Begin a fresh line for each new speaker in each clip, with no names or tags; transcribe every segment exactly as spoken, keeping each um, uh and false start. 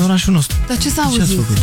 orașul nostru.
Dar ce s-a
Ce ați
auzit?
făcut?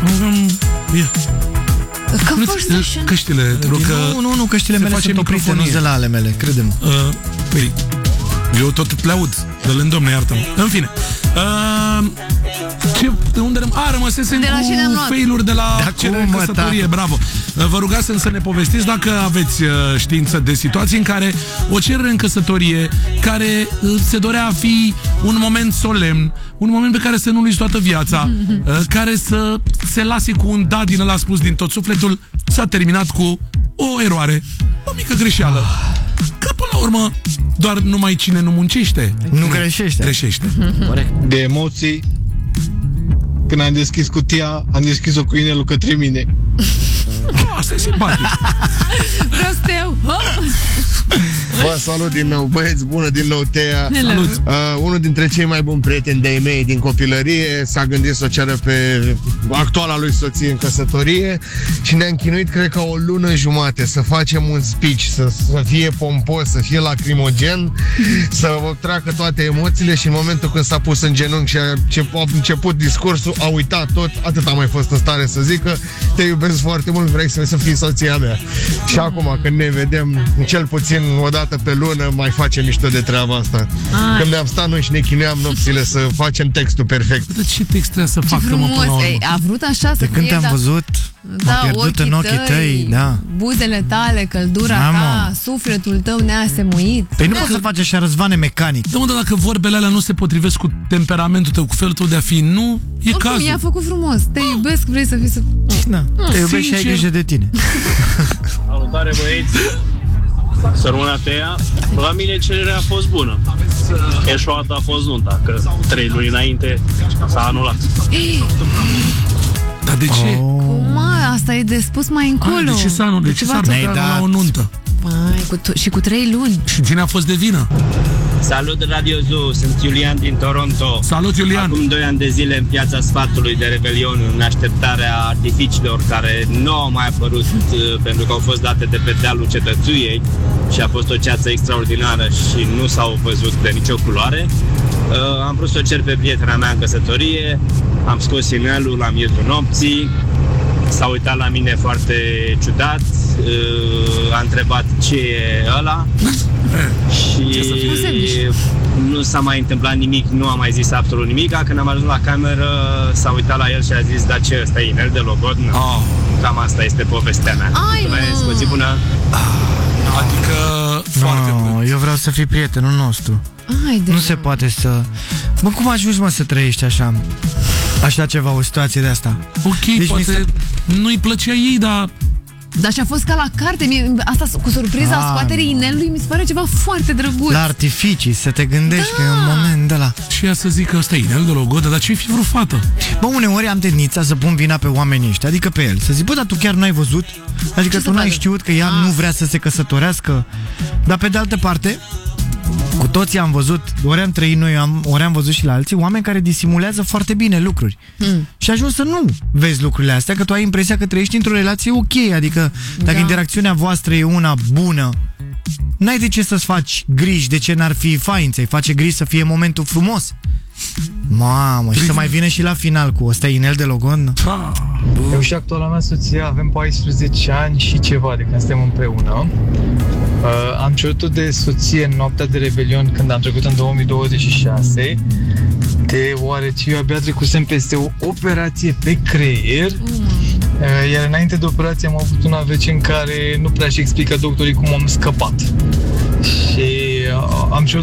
Conversation?
Căștile, te rog că
Nu, nu, nu, căștile mele sunt oprite, nu de la ale mele, crede-mă.
Uh, păi, eu tot le aud. Dă-le-n domne, iartă-mă. În fine. Uh, ce, de unde răm? A, rămăsesem
De la cine am
cu
luat?
failuri de la
De
cerere
acum,
căsătorie.
tată.
Bravo. Uh, vă rugasem să ne povestiți dacă aveți uh, știință de situații în care o cerere în căsătorie care uh, se dorea a fi un moment solemn, un moment pe care să nu-l uiți toată viața, uh, care să se lase cu un da din ăla spus din tot sufletul, s-a terminat cu o eroare, o mică greșeală. Că până la urmă, doar numai cine nu muncește
Nu greșește.
greșește.
Corect.
De emoții. Când am deschis cutia, am deschis-o cu inelul către mine.
Asta e simpatic.
Prosteu!
Vă salut din nou, băieți, bună din nou, Tea.
Salut.
Uh, unul dintre cei mai buni prieteni de-ai mei din copilărie s-a gândit să o ceară pe actuala lui soție în căsătorie și ne-a închinuit, cred că o lună jumate, să facem un speech, să, să fie pompos, să fie lacrimogen, să treacă toate emoțiile și în momentul când s-a pus în genunchi și a, a început discursul, a uitat tot, atât a mai fost în stare să zică: te iubesc foarte mult, vrei să, să fii soția mea. Și acum când ne vedem, cel puțin o dată pe lună, mai facem mișto de treaba asta.
Ai.
Când ne-am stat noi și ne chinuiam nopțile să facem textul perfect.
Dar ce text trebuie să
Ce
facă, mă, până la
frumos!
urmă?
Ei, a vrut așa să
De când
fie,
te-am
da,
văzut, m-a pierdut în ochii tăi, da.
buzele tale, căldura
Da, mă.
ta, sufletul tău neasemuit.
Păi nu poți să faci așa răzvane mecanic.
Da, mă, dar dacă vorbele alea nu se potrivesc cu temperamentul tău, cu felul tău de a fi, nu e
Oricum,
cazul.
i-a făcut frumos. Te iubesc, vrei să fii să...
Da, te iubești și ai
sincer.
grijă de tine.
Salutare, băieți! Să rămână Tea. La mine cererea a fost bună. Eșuată a fost nunta, că trei luni înainte s-a anulat.
Dar de ce?
Cum, mă? Asta e de spus mai încolo.
Ai, de ce s-a de ce
ceva
s-ar
ce-
putea
Ne-ai
la
dat.
o nuntă?
Mai, cu to- și cu trei luni.
Și cine a fost de vină?
Salut, Radio Zoo, sunt Iulian din Toronto.
Salut, Iulian!
Acum doi ani de zile în piața sfatului de Revelion, în așteptarea artificiilor care nu au mai apărut uh, pentru că au fost date de pe dealul Cetățuiei și a fost o ceață extraordinară și nu s-au văzut de nicio culoare. Uh, am vrut să o cer pe prietena mea în căsătorie, am scos inelul la miezul nopții, s-a uitat la mine foarte ciudat, uh, a întrebat ce e ăla și nu s-a mai întâmplat nimic, nu a mai zis absolut nimic. Când am ajuns la cameră, s-a uitat la el și a zis: da, ce, ăsta e inel de logodnă?
Oh.
Cam asta este povestea mea.
Ai,
Mulțumesc,
mă.
o zi bună!
Adică foarte
No,
mult.
eu vreau să fii prietenul nostru.
Ai de
Nu se poate să... Bă, cum ajungi, mă, să trăiești așa? Așa ceva, o situație de asta.
Ok,
Deci mi
poate
se-
nu-i plăcea ei, dar
Dar și-a fost ca la carte. Mie, asta cu surpriza
Ah,
scoaterii
nu.
inelului mi se pare ceva foarte drăguț.
La artificii, să te gândești
Da.
că e un moment de la...
și ea să zică ăsta e inel de logodă, dar ce-i fi vreo fată?
Bă, uneori am tendința să pun vina pe oamenii ăștia, adică pe el. Să zic, bă, dar tu chiar n-ai văzut? Adică
Ce
tu
să
n-ai
facă?
știut că ea
Ah.
nu vrea să se căsătorească. Dar pe de altă parte, cu toții am văzut, ori am trăit noi, am, ori am văzut și la alții, oameni care disimulează foarte bine lucruri.
Hmm.
Și ajungi să nu vezi lucrurile astea, că tu ai impresia că trăiești într-o relație ok, adică dacă
Da.
interacțiunea voastră e una bună, n-ai de ce să-ți faci griji de ce n-ar fi fain, ți-ai face griji să fie momentul frumos. Mamă, și să mai vine și la final cu ăsta e inel de logodnă.
Eu și actuala mea soție avem paisprezece ani și ceva de când suntem împreună. Uh, am cerut-o de soție în noaptea de Revelion când am trecut în două mii douăzeci și șase, deoarece eu abia trecusem peste o operație pe creier, uh, iar înainte de operație am avut un A V C în care nu prea și explică doctorii cum am scăpat. Și uh, am cerut